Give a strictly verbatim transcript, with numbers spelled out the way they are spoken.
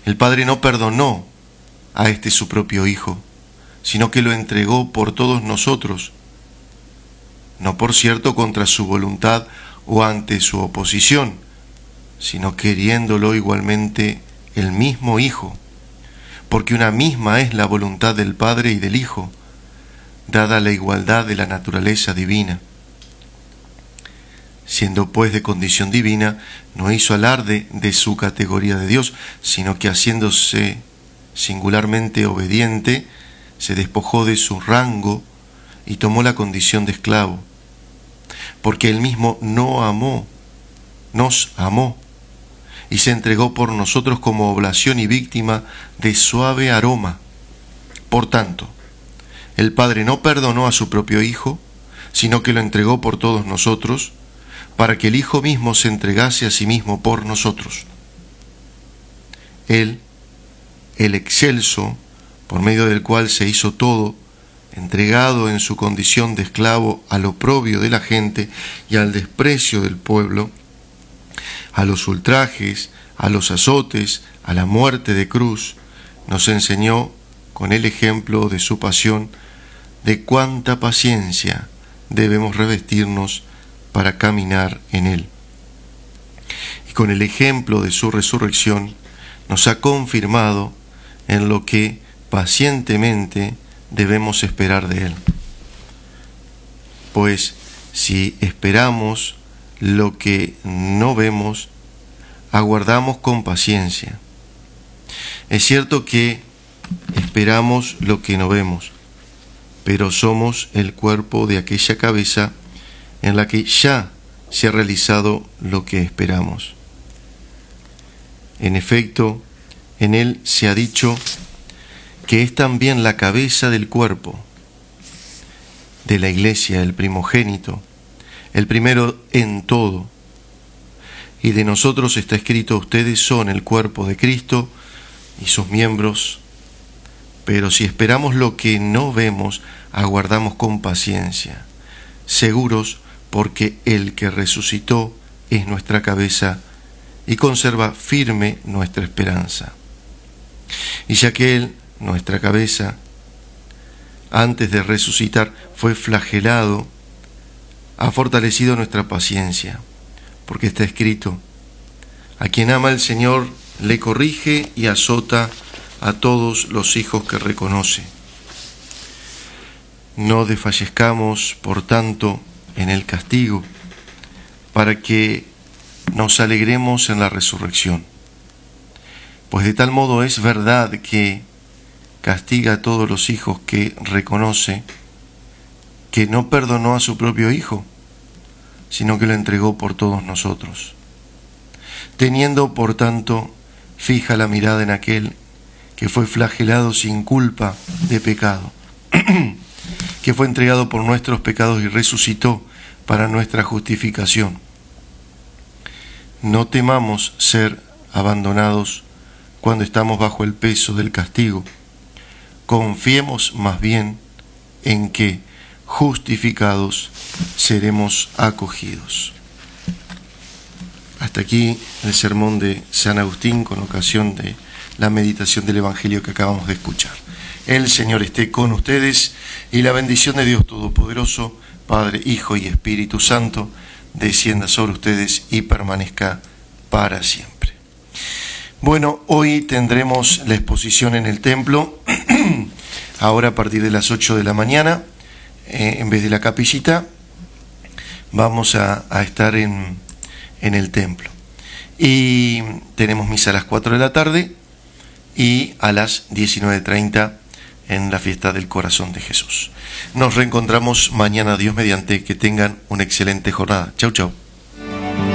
El Padre no perdonó a este su propio Hijo, sino que lo entregó por todos nosotros, no por cierto contra su voluntad o ante su oposición, sino queriéndolo igualmente el mismo Hijo, porque una misma es la voluntad del Padre y del Hijo, dada la igualdad de la naturaleza divina. Siendo pues de condición divina, no hizo alarde de su categoría de Dios, sino que haciéndose singularmente obediente, se despojó de su rango y tomó la condición de esclavo, porque él mismo no amó, nos amó, y se entregó por nosotros como oblación y víctima de suave aroma. Por tanto, el Padre no perdonó a su propio Hijo, sino que lo entregó por todos nosotros, para que el Hijo mismo se entregase a sí mismo por nosotros. Él, el excelso, por medio del cual se hizo todo, entregado en su condición de esclavo al oprobio de la gente y al desprecio del pueblo, a los ultrajes, a los azotes, a la muerte de cruz, nos enseñó con el ejemplo de su pasión de cuánta paciencia debemos revestirnos para caminar en él. Y con el ejemplo de su resurrección nos ha confirmado en lo que pacientemente debemos esperar de él. Pues si esperamos lo que no vemos, aguardamos con paciencia. Es cierto que esperamos lo que no vemos, pero somos el cuerpo de aquella cabeza en la que ya se ha realizado lo que esperamos. En efecto, en él se ha dicho que es también la cabeza del cuerpo, de la iglesia, el primogénito, el primero en todo. Y de nosotros está escrito: ustedes son el cuerpo de Cristo y sus miembros. Pero si esperamos lo que no vemos, aguardamos con paciencia, seguros porque el que resucitó es nuestra cabeza y conserva firme nuestra esperanza. Y ya que Él, nuestra cabeza, antes de resucitar, fue flagelado, ha fortalecido nuestra paciencia, porque está escrito: a quien ama el Señor le corrige y azota a todos los hijos que reconoce. No desfallezcamos, por tanto, en el castigo, para que nos alegremos en la resurrección. Pues de tal modo es verdad que castiga a todos los hijos que reconoce, que no perdonó a su propio Hijo, sino que lo entregó por todos nosotros. Teniendo, por tanto, fija la mirada en aquel que fue flagelado sin culpa de pecado, que fue entregado por nuestros pecados y resucitó para nuestra justificación. No temamos ser abandonados cuando estamos bajo el peso del castigo. Confiemos más bien en que, justificados, seremos acogidos. Hasta aquí el sermón de San Agustín con ocasión de la meditación del Evangelio que acabamos de escuchar. El Señor esté con ustedes y la bendición de Dios Todopoderoso, Padre, Hijo y Espíritu Santo, descienda sobre ustedes y permanezca para siempre. Bueno, hoy tendremos la exposición en el templo, ahora a partir de las ocho de la mañana, eh, en vez de la capillita, vamos a, a estar en, en el templo. Y tenemos misa a las cuatro de la tarde y a las diecinueve treinta en la fiesta del Corazón de Jesús. Nos reencontramos mañana, Dios mediante. Que tengan una excelente jornada. Chau, chau.